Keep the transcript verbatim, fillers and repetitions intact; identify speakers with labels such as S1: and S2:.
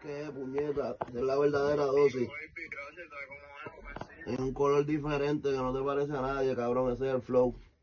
S1: que es, puñeta. Es la verdadera dosis. Es un color diferente que no te parece a nadie, cabrón. Ese es el flow.